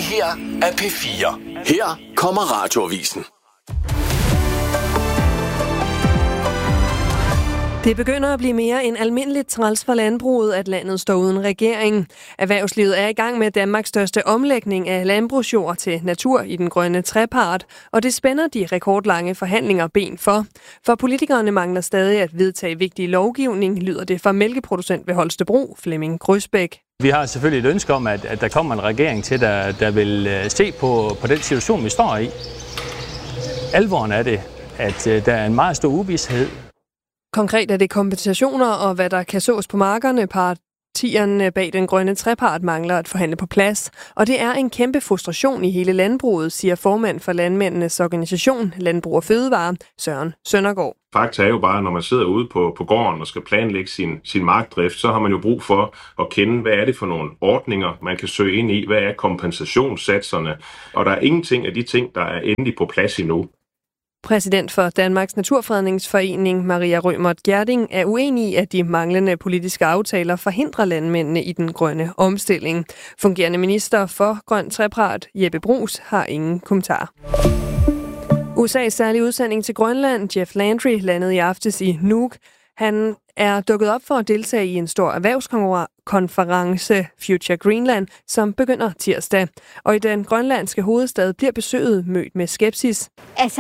her er P4. Her kommer Radioavisen. Det begynder at blive mere end almindeligt træls for landbruget, at landet står uden regering. Erhvervslivet er i gang med Danmarks største omlægning af landbrugsjord til natur i den grønne trepart, og det spænder de rekordlange forhandlinger ben for. For politikerne mangler stadig at vedtage vigtig lovgivning, lyder det fra mælkeproducent ved Holstebro, Flemming Grøsbæk. Vi har selvfølgelig et ønske om, at der kommer en regering til, der vil se på den situation, vi står i. Alvoren er det, at der er en meget stor uvished. Konkret er det kompensationer og hvad der kan sås på markerne. Partierne bag den grønne trepart mangler at forhandle på plads. Og det er en kæmpe frustration i hele landbruget, siger formand for landmændenes organisation Landbrug og Fødevare, Søren Søndergaard. Fakta er jo bare, når man sidder ude på gården og skal planlægge sin markdrift, så har man jo brug for at kende, hvad er det for nogle ordninger, man kan søge ind i, hvad er kompensationssatserne, og der er ingenting af de ting, der er endelig på plads endnu. Præsident for Danmarks Naturfredningsforening, Maria Rømert Gjerding, er uenig i, at de manglende politiske aftaler forhindrer landmændene i den grønne omstilling. Fungerende minister for grøn trepart, Jeppe Bruus, har ingen kommentar. USA's særlige udsending til Grønland, Jeff Landry, landede i aftes i Nuuk. Han er dukket op for at deltage i en stor erhvervskonference, Future Greenland, som begynder tirsdag. Og i den grønlandske hovedstad bliver besøget mødt med skepsis. Altså,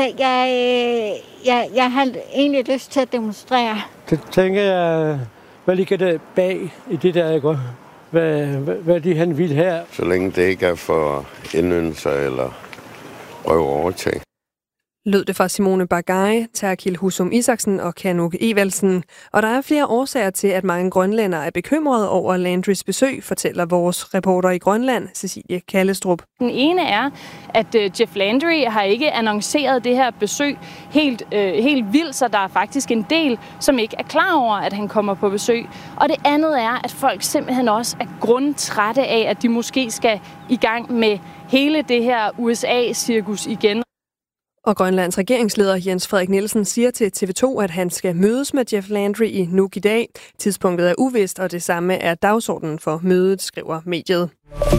jeg har egentlig lyst til at demonstrere. Det tænker jeg, hvad ligger der bag i det der, ikke? Hvad de han vil her? Så længe det ikke er for indyndelser eller prøve at overtage. Lød det fra Simone Bagay, Terkil Husum Isaksen og Kanuk Evalsen. Og der er flere årsager til, at mange grønlændere er bekymrede over Landrys besøg, fortæller vores reporter i Grønland, Cecilie Kallestrup. Den ene er, at Jeff Landry har ikke annonceret det her besøg helt vildt, så der er faktisk en del, som ikke er klar over, at han kommer på besøg. Og det andet er, at folk simpelthen også er grundtrætte af, at de måske skal i gang med hele det her USA-cirkus igen. Og Grønlands regeringsleder Jens Frederik Nielsen siger til TV2, at han skal mødes med Jeff Landry i Nuuk i dag. Tidspunktet er uvist, og det samme er dagsordenen for mødet, skriver mediet.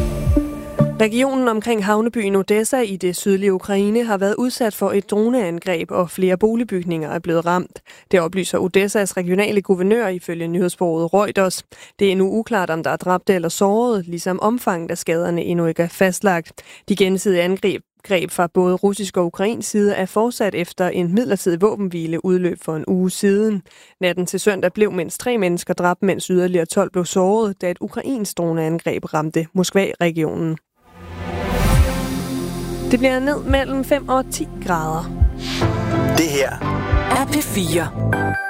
Regionen omkring havnebyen Odessa i det sydlige Ukraine har været udsat for et droneangreb, og flere boligbygninger er blevet ramt. Det oplyser Odessas regionale guvernør ifølge nyhedsbureauet Reuters. Det er nu uklart, om der er dræbte eller sårede, ligesom omfanget af skaderne endnu ikke er fastlagt. De gensidige angreb fra både russisk og ukrainsk side er fortsat efter en midlertidig våbenhvile udløb for en uge siden. Natten til søndag blev mindst 3 mennesker dræbt, mens yderligere 12 blev såret, da et ukrainsk droneangreb ramte Moskva-regionen. Det bliver ned mellem 5 og 10 grader. Det her er P4.